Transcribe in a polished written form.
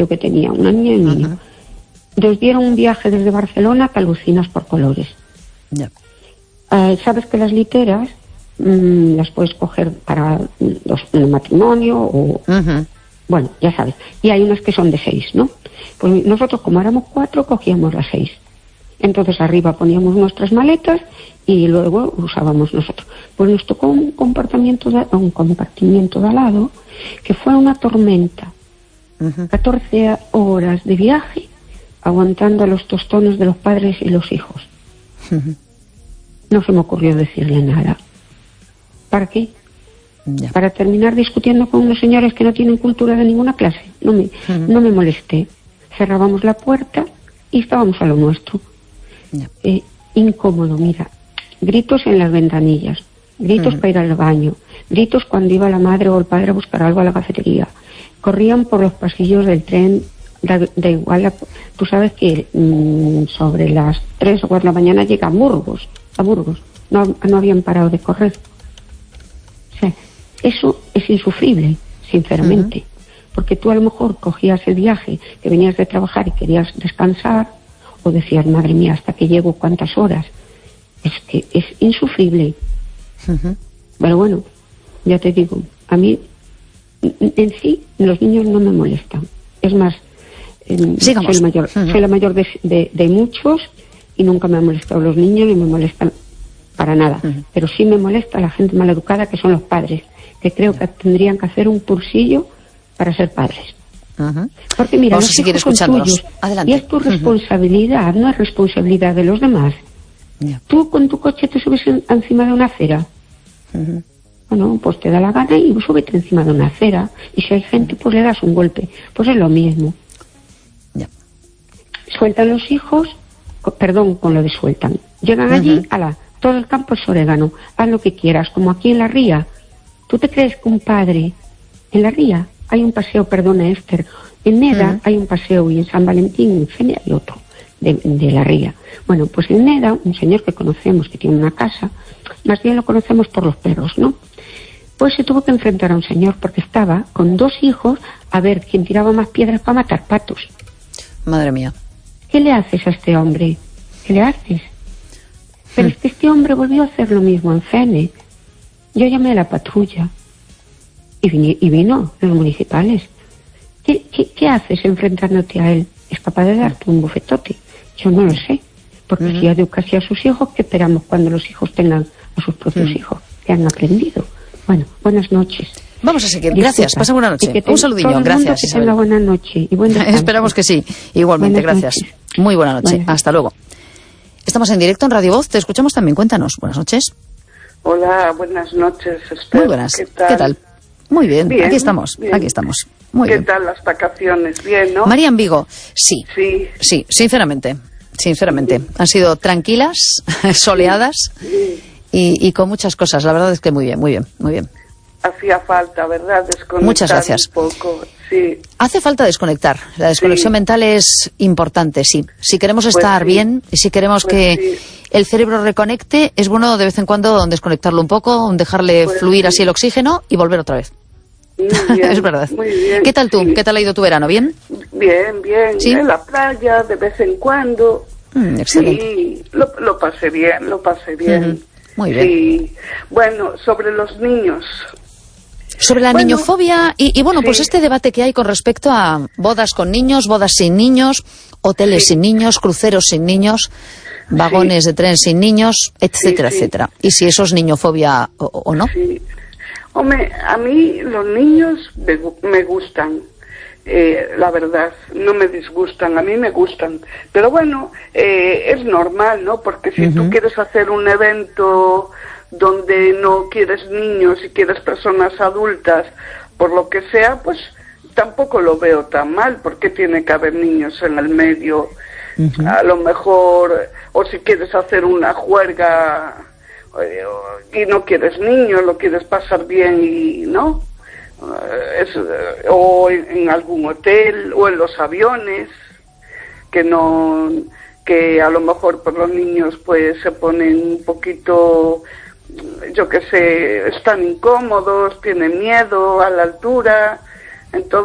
creo que tenía, una niña y un niño. Nos dieron un viaje desde Barcelona que alucinas por colores. Sabes que las literas las puedes coger para un matrimonio o... Bueno, ya sabes. Y hay unas que son de 6, ¿no? Pues nosotros, como éramos 4, cogíamos las 6. Entonces arriba poníamos nuestras maletas y luego usábamos nosotros. Pues nos tocó un compartimiento de al lado, que fue una tormenta. 14 horas de viaje aguantando los tostones de los padres y los hijos. No se me ocurrió decirle nada. ¿Para qué? Para terminar discutiendo con unos señores que no tienen cultura de ninguna clase. No me molesté. Cerrábamos la puerta y estábamos a lo nuestro. Incómodo, mira. Gritos en las ventanillas, gritos para ir al baño, gritos cuando iba la madre o el padre a buscar algo a la cafetería. Corrían por los pasillos del tren. Da igual, tú sabes que sobre las 3 o 4 de la mañana llega a Burgos. No habían parado de correr. O sea, eso es insufrible, sinceramente. Porque tú a lo mejor cogías el viaje, que venías de trabajar y querías descansar, o decías, madre mía, hasta que llego cuántas horas. Es que es insufrible. Pero bueno, ya te digo, a mí en sí los niños no me molestan. Es más, soy la mayor de muchos y nunca me han molestado los niños ni me molestan para nada. Pero sí me molesta la gente maleducada, que son los padres, que creo que tendrían que hacer un cursillo para ser padres. Porque mira, vamos a seguir escuchándonos. Adelante. Y es tu responsabilidad, no es responsabilidad de los demás. Tú con tu coche te subes encima de una acera. Bueno, pues te da la gana y súbete encima de una acera. Y si hay gente, pues le das un golpe. Pues es lo mismo. Sueltan los hijos, con lo de sueltan. Llegan allí, todo el campo es orégano. Haz lo que quieras, como aquí en la ría. ¿Tú te crees que un padre en la ría hay un paseo, perdona Esther, en Neda hay un paseo y en San Valentín, en Fene hay otro de la ría? Bueno, pues en Neda, un señor que conocemos que tiene una casa, más bien lo conocemos por los perros, ¿no? Pues se tuvo que enfrentar a un señor porque estaba con 2 hijos a ver quién tiraba más piedras para matar patos. Madre mía. ¿Qué le haces a este hombre? ¿Qué le haces? Pero es que este hombre volvió a hacer lo mismo en Fene. Yo llamé a la patrulla y vino los municipales. ¿Qué haces enfrentándote a él? ¿Es capaz de darte un bofetote? Yo no lo sé. Porque si educa así a sus hijos, ¿qué esperamos cuando los hijos tengan a sus propios hijos? Que han aprendido. Bueno, buenas noches. Vamos a seguir. Gracias. Pasa buena noche. Un saludillo. Gracias. Que tenga buena noche y buen descanso. Esperamos que sí. Igualmente. Buenas gracias. Noches. Muy buena noche. Hasta luego. Estamos en directo en Radio Voz. Te escuchamos también. Cuéntanos. Buenas noches. Hola, buenas noches, Esther. Muy buenas. ¿Qué tal? Muy bien. Aquí estamos. Aquí estamos. Muy bien. ¿Qué tal las vacaciones? Bien, ¿no? María en Vigo. Sí. Sí, sinceramente. Han sido tranquilas, soleadas y con muchas cosas. La verdad es que muy bien. Hacía falta, ¿verdad? Desconectar. Muchas gracias. Un poco, sí. Hace falta desconectar. La desconexión mental es importante, sí. Si queremos estar bien y si queremos que el cerebro reconecte, es bueno de vez en cuando desconectarlo un poco, dejarle fluir así el oxígeno y volver otra vez. Muy bien, es verdad. Muy bien, ¿Qué tal tú? ¿Qué tal ha ido tu verano? ¿Bien? Bien. ¿Sí? En la playa, de vez en cuando. Excelente. Sí, lo pasé bien. Muy bien. Sí. Bueno, sobre los niños. Sobre la niñofobia y bueno, pues este debate que hay con respecto a bodas con niños, bodas sin niños, hoteles sin niños, cruceros sin niños, vagones de tren sin niños, etcétera, etcétera. Y si eso es niñofobia o no. Sí. Hombre, a mí los niños me gustan, la verdad, no me disgustan, a mí me gustan. Pero bueno, es normal, ¿no? Porque si tú quieres hacer un evento donde no quieres niños y quieres personas adultas, por lo que sea, pues tampoco lo veo tan mal, porque tiene que haber niños en el medio. A lo mejor, o si quieres hacer una juerga y no quieres niños, lo quieres pasar bien y no, o en algún hotel o en los aviones, que a lo mejor por los niños pues se ponen un poquito, yo qué sé, están incómodos, tienen miedo a la altura, entonces